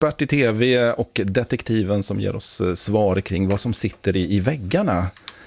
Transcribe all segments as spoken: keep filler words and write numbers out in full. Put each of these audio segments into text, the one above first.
expert i tv och detektiven som ger oss svar kring vad som sitter i, i väggarna.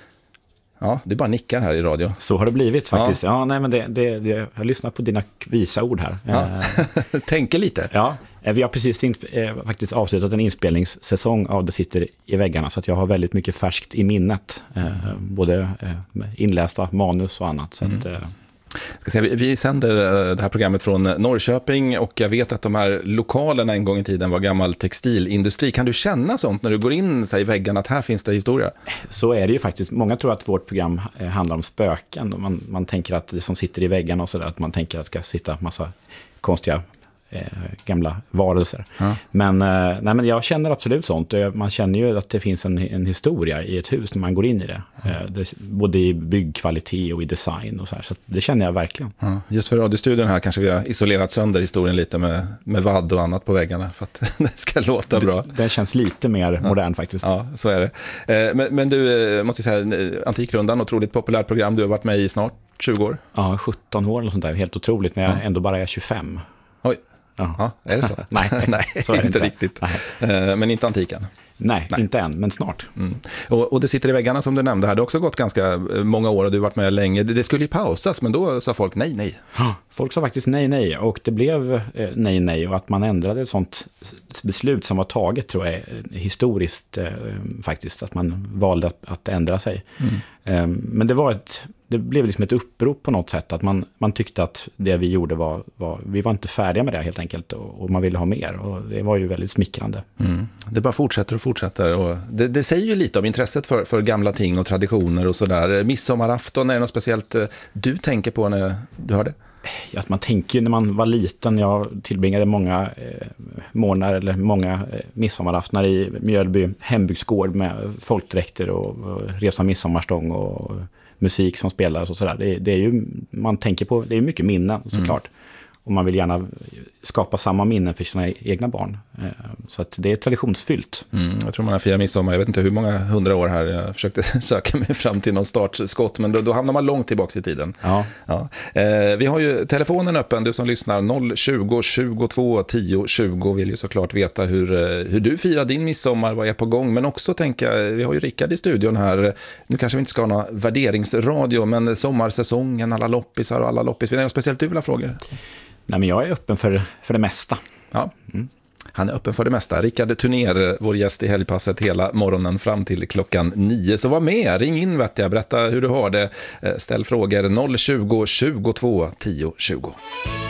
Ja, det är bara nickar här i radio. Så har det blivit faktiskt. Ja, ja nej, men det, det, det, jag har lyssnat på dina visa ord här. Ja. Tänker lite. Ja, vi har precis in, eh, faktiskt avslutat en inspelningssäsong av Det sitter i väggarna, så att jag har väldigt mycket färskt i minnet. Eh, både eh, inlästa manus och annat. Så mm. att, eh, Ska säga, vi, vi sänder det här programmet från Norrköping och jag vet att de här lokalerna en gång i tiden var gammal textilindustri. Kan du känna sånt när du går in så här, i väggarna att här finns det historia? Så är det ju faktiskt. Många tror att vårt program handlar om spöken. Man, man tänker att det som sitter i väggarna och sådär, att man tänker att det ska sitta massa konstiga eh, gamla varelser. Ja. Men, eh, nej, men jag känner absolut sånt. Man känner ju att det finns en, en historia i ett hus när man går in i det. Ja. Eh, det både i byggkvalitet och i design och så här. Så det känner jag verkligen. Ja. Just för radiostudion här kanske vi har isolerat sönder historien lite med, med vadd och annat på väggarna för att det ska låta bra. Det, det känns lite mer ja. modern faktiskt. Ja, så är det. Eh, men, men du, måste jag säga, Antikrundan, otroligt populärt program. Du har varit med i snart tjugo år. Ja, sjutton år eller sånt där. Helt otroligt, när jag ja. ändå bara är tjugofem. Oj. Ja. Ja, är det så? Nej, Nej, så är det inte inte riktigt. Nej. Men inte antiken. Nej, Nej, inte än, men snart. Mm. Och, och det sitter i väggarna som du nämnde här. Det har också gått ganska många år och du har varit med länge. Det, det skulle ju pausas, men då sa folk nej, nej. Folk sa faktiskt nej, nej. Och det blev eh, nej, nej. Och att man ändrade ett sånt beslut som var taget, tror jag, historiskt eh, faktiskt. Att man valde att, att ändra sig. Mm. Eh, men det var ett... Det blev liksom ett upprop på något sätt, att man, man tyckte att det vi gjorde var, var, vi var inte färdiga med det helt enkelt, och, och man ville ha mer, och det var ju väldigt smickrande. Mm. Det bara fortsätter och fortsätter, och det, det säger ju lite om intresset för, för gamla ting och traditioner och sådär. Midsommarafton, är det något speciellt du tänker på när du hör det? Ja, man tänker ju när man var liten, jag tillbringade många eh, månader eller många eh, midsommaraftnar i Mjölby hembygdsgård med folkdräkter och, och resa midsommarstång och musik som spelas och sådär. Det, det är ju, man tänker på, det är mycket minnen såklart. Mm. Och man vill gärna skapa samma minnen för sina egna barn. Så att det är traditionsfyllt. Mm, jag tror man har firat midsommar, jag vet inte hur många hundra år här. Jag försökte söka mig fram till någon startskott, men då, då hamnar man långt tillbaka i tiden. Ja. Ja. Eh, vi har ju telefonen öppen, du som lyssnar, noll tjugo tjugotvå tio tjugo, vill ju såklart veta hur, hur du firar din midsommar, vad är på gång. Men också tänka, vi har ju Rickard i studion här. Nu kanske vi inte ska ha någon värderingsradio, men sommarsäsongen, alla loppisar och alla loppis. Vill ni ha speciellt du vill ha frågor? Nej, men jag är öppen för, för det mesta. Ja, mm. Han är öppen för det mesta. Rickard Turner, vår gäst i helgpasset hela morgonen fram till klockan nio. Så var med, ring in vet jag, berätta hur du har det. Ställ frågor noll tjugo tjugotvå tio tjugo.